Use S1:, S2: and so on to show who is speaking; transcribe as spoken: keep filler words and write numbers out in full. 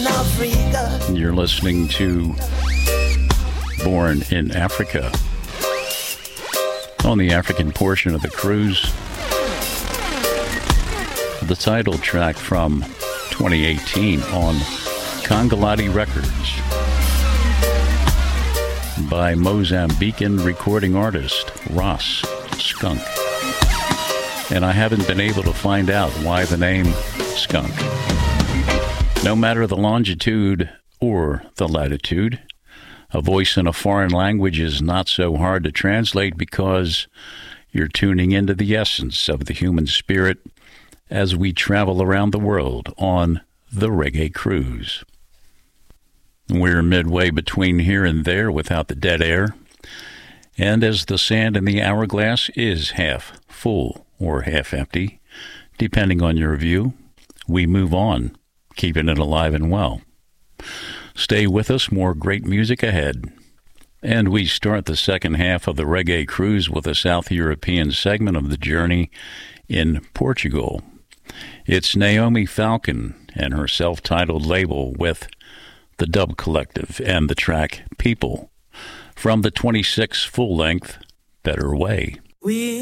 S1: You're listening to Born in Africa on the African portion of the cruise. The title track from twenty eighteen on Congolati Records by Mozambican recording artist Ross Skunk. And I haven't been able to find out why the name Skunk. No matter the longitude or the latitude, a voice in a foreign language is not so hard to translate because you're tuning into the essence of the human spirit as we travel around the world on the Reggae Cruise. We're midway between here and there without the dead air, and as the sand in the hourglass is half full or half empty, depending on your view, we move on, keeping it alive and well. Stay with us, more great music ahead. And we start the second half of the Reggae Cruise with a South European segment of the journey in Portugal. It's Naomi Falcon and her self-titled label with the Dub Collective and the track People from the twenty-six full-length Better Way.
S2: We